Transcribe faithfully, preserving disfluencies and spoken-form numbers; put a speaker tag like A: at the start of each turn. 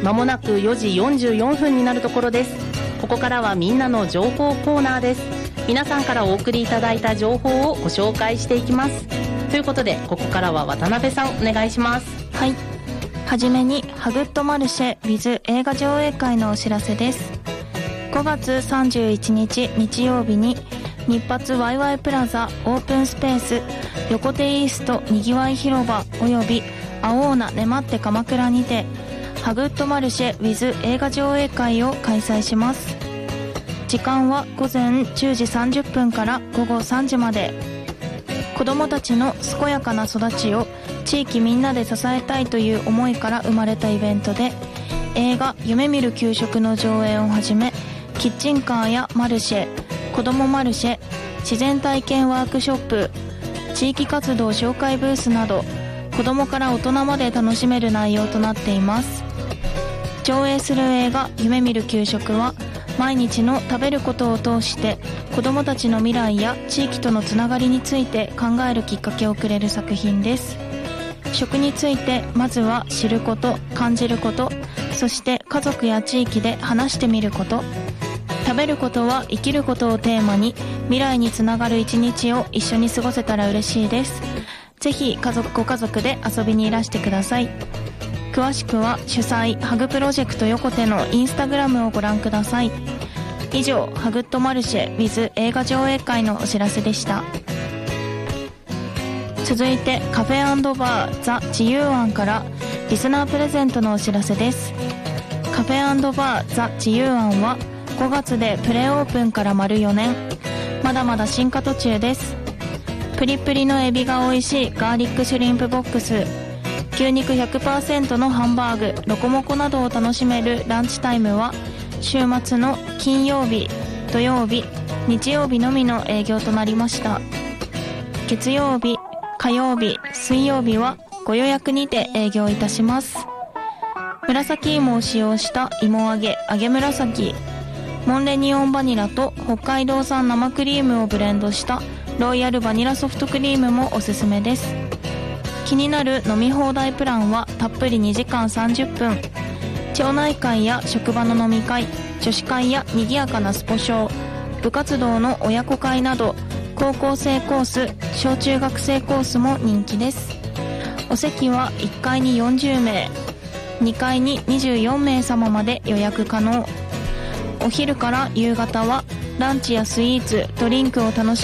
A: まもなくよじよんじゅうよんぷんになるところです。ここからはみんなの情報コーナーです。皆さんからお送りいただいた情報をご紹介していきます。ということで、ここからは渡辺さんお願いします。
B: はい、はじめにハグッドマルシェ with 映画上映会のお知らせです。ごがつさんじゅういちにち日曜日に日発ワイワイプラザオープンスペース横手イーストにぎわい広場および青オーナねまって鎌倉にてハグッドマルシェ with 映画上映会を開催します。時間はごぜんじゅうじさんじゅっぷんからごごさんじまで。子どもたちの健やかな育ちを地域みんなで支えたいという思いから生まれたイベントで、映画夢見る給食の上映をはじめ、キッチンカーやマルシェ、子どもマルシェ、自然体験ワークショップ、地域活動紹介ブースなど、子どもから大人まで楽しめる内容となっています。上映する映画夢見る給食は、毎日の食べることを通して子どもたちの未来や地域とのつながりについて考えるきっかけをくれる作品です。食についてまずは知ること、感じること、そして家族や地域で話してみること。食べることは生きることをテーマに未来につながる一日を一緒に過ごせたら嬉しいです。ぜひ家族ご家族で遊びにいらしてください。詳しくは主催ハグプロジェクト横手のインスタグラムをご覧ください。以上、ハグッドマルシェ with 映画上映会のお知らせでした。続いてカフェ&バーザ自由庵からリスナープレゼントのお知らせです。カフェ&バーザ自由庵はごがつでプレオープンから丸よねん、まだまだ進化途中です。プリプリのエビが美味しいガーリックシュリンプボックス、牛肉 ひゃくパーセント のハンバーグ、ロコモコなどを楽しめるランチタイムは週末の金曜日、土曜日、日曜日のみの営業となりました。月曜日、火曜日、水曜日はご予約にて営業いたします。紫芋を使用した芋揚げ、揚げ紫、モンレニオンバニラと北海道産生クリームをブレンドしたロイヤルバニラソフトクリームもおすすめです。気になる飲み放題プランはたっぷりにじかんさんじゅっぷん。町内会や職場の飲み会、女子会や賑やかなスポ少、部活動の親子会など、高校生コース、小中学生コースも人気です。お席はいっかいによんじゅうめい、にかいににじゅうよんめい様まで予約可能。お昼から夕方はランチやスイーツ、ドリンクを楽し